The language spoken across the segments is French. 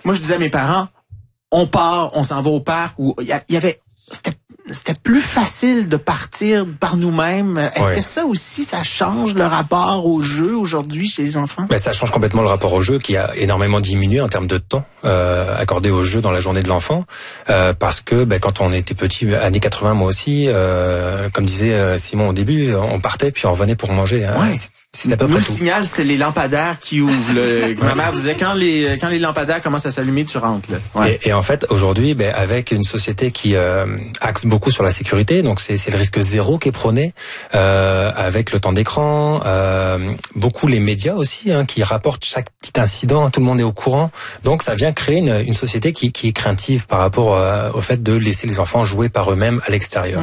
moi, je disais à mes parents, on part, on s'en va au parc, où il y avait, c'était plus facile de partir par nous-mêmes. Est-ce que ça aussi, ça change le rapport au jeu aujourd'hui chez les enfants? Ben, ça change complètement le rapport au jeu qui a énormément diminué en termes de temps accordé au jeu dans la journée de l'enfant. Parce que quand on était petit, années 80, moi aussi, comme disait Simon au début, on partait puis on revenait pour manger. Hein. Ouais. C'est à peu près le tout. signal, c'était les lampadaires qui ouvrent. Ma mère disait, quand les lampadaires commencent à s'allumer, tu rentres. Là. Ouais. Et en fait, aujourd'hui, avec une société qui axe beaucoup sur la sécurité, donc c'est le risque zéro qui est prôné, avec le temps d'écran, beaucoup les médias aussi, qui rapportent chaque petit incident, tout le monde est au courant. Donc ça vient créer une société qui est craintive par rapport au fait de laisser les enfants jouer par eux-mêmes à l'extérieur.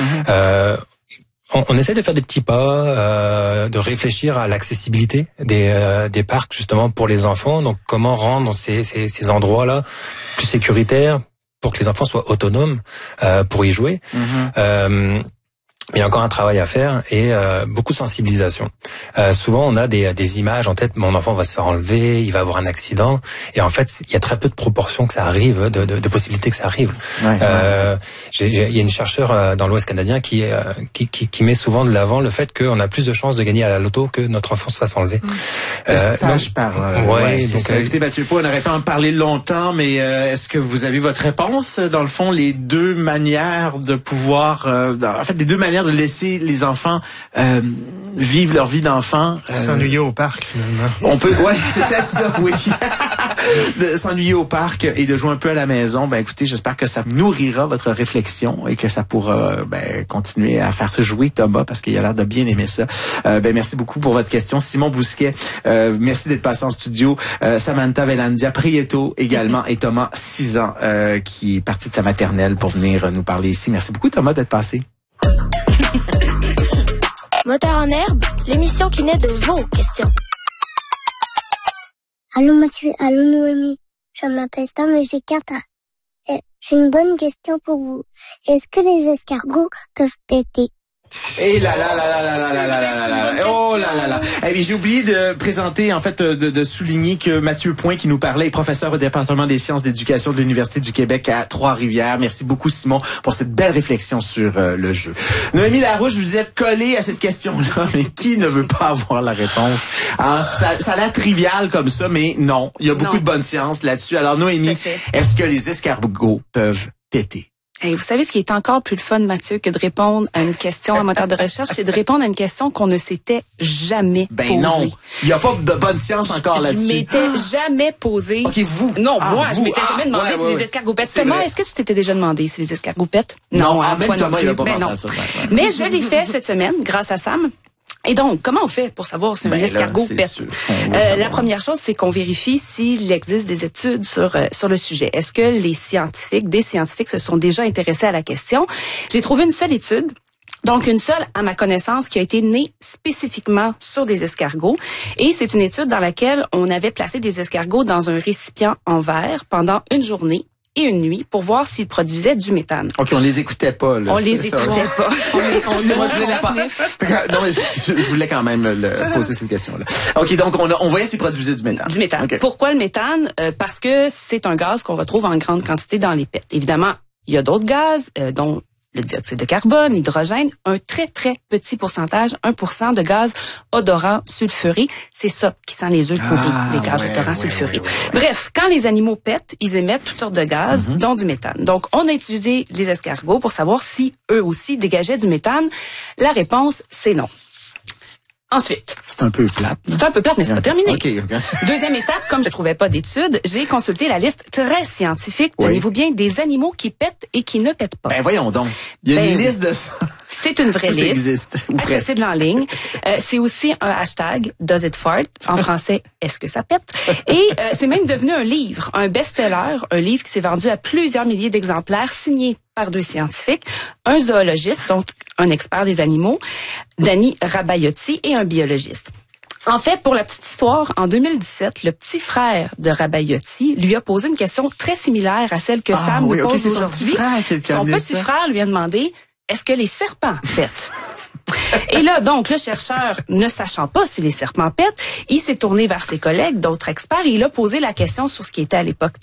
On essaie de faire des petits pas, de réfléchir à l'accessibilité des parcs justement pour les enfants. Donc comment rendre ces endroits-là plus sécuritaires pour que les enfants soient autonomes pour y jouer. Il y a encore un travail à faire et beaucoup de sensibilisation. Souvent, on a des images en tête. Mon enfant va se faire enlever, il va avoir un accident. Et en fait, il y a très peu de proportions que ça arrive, de possibilités que ça arrive. Il y a une chercheure dans l'Ouest canadien qui met souvent de l'avant le fait qu'on a plus de chances de gagner à la loto que notre enfant se fasse enlever. Sage parole. Écoutez, Mathieu Poux, on n'aurait pas en parler longtemps, mais est-ce que vous avez votre réponse? Dans le fond, les deux manières de pouvoir... les deux manières de laisser les enfants vivre leur vie d'enfant. S'ennuyer au parc, finalement. On peut, c'est peut-être ça, oui. De s'ennuyer au parc et de jouer un peu à la maison. Écoutez, j'espère que ça nourrira votre réflexion et que ça pourra continuer à faire jouer Thomas parce qu'il a l'air de bien aimer ça. Merci beaucoup pour votre question. Simon Bousquet, merci d'être passé en studio. Samantha Velandia Prieto également et Thomas, 6 ans, qui est parti de sa maternelle pour venir nous parler ici. Merci beaucoup Thomas d'être passé. Moteur en herbe, l'émission qui naît de vos questions. Allô Mathieu, allô Noémie, je m'appelle Tom et j'ai 4 ans. J'ai une bonne question pour vous. Est-ce que les escargots peuvent péter? Et oh là là là. J'ai oublié de présenter, en fait, de souligner que Mathieu Point, qui nous parlait, est professeur au département des sciences d'éducation de l'Université du Québec à Trois-Rivières. Merci beaucoup, Simon, pour cette belle réflexion sur le jeu. Noémie Larouche, vous êtes collée à cette question-là, mais qui ne veut pas avoir la réponse? Ça a l'air trivial comme ça, mais non. Il y a beaucoup de bonnes sciences là-dessus. Alors, Noémie, est-ce que les escargots peuvent péter? Et vous savez, ce qui est encore plus le fun, Mathieu, que de répondre à une question en moteur de recherche, c'est de répondre à une question qu'on ne s'était jamais posée. Non, il n'y a pas de bonne science encore là-dessus. Je m'étais jamais posée. OK, vous. Non, moi, je m'étais jamais demandé si les escargots pètent. Thomas, est-ce que tu t'étais déjà demandé si les escargots pêtent? Non, même Thomas, il n'a pas pensé à ça. Mais je l'ai fait cette semaine, grâce à Sam. Et donc, comment on fait pour savoir si un escargot pète? La première chose, c'est qu'on vérifie s'il existe des études sur le sujet. Est-ce que des scientifiques se sont déjà intéressés à la question? J'ai trouvé une seule étude. Donc, une seule, à ma connaissance, qui a été menée spécifiquement sur des escargots. Et c'est une étude dans laquelle on avait placé des escargots dans un récipient en verre pendant une journée et une nuit pour voir s'ils produisaient du méthane. OK, on les écoutait pas, là. On les écoutait pas. Non, mais je voulais quand même poser cette question-là. OK, donc on voyait s'ils produisaient du méthane. Du méthane. Okay. Pourquoi le méthane? Parce que c'est un gaz qu'on retrouve en grande quantité dans les pets. Évidemment, il y a d'autres gaz, dont le dioxyde de carbone, l'hydrogène, un très, très petit pourcentage, 1% de gaz odorant sulfuré. C'est ça qui sent les œufs pourris, les gaz odorants sulfurés. Bref, quand les animaux pètent, ils émettent toutes sortes de gaz, dont du méthane. Donc, on a étudié les escargots pour savoir si eux aussi dégageaient du méthane. La réponse, c'est non. Ensuite. C'est un peu plate. C'est un peu plate, mais c'est pas terminé. Okay. Deuxième étape, comme je trouvais pas d'études, j'ai consulté la liste très scientifique, tenez-vous bien, des animaux qui pètent et qui ne pètent pas. Voyons donc. Il y a une liste de ça. C'est une vraie liste. Existe, accessible en ligne. C'est aussi un hashtag, Does it fart? En français, est-ce que ça pète? Et c'est même devenu un livre, un best-seller, un livre qui s'est vendu à plusieurs milliers d'exemplaires, signé par 2 scientifiques, un zoologiste, donc un expert des animaux, Danny Rabaiotti, et un biologiste. En fait, pour la petite histoire, en 2017, le petit frère de Rabaiotti lui a posé une question très similaire à celle que Sam nous pose aujourd'hui. Son petit frère lui a demandé, est-ce que les serpents pètent? Et là, donc, le chercheur, ne sachant pas si les serpents pètent, il s'est tourné vers ses collègues, d'autres experts, et il a posé la question sur ce qui était à l'époque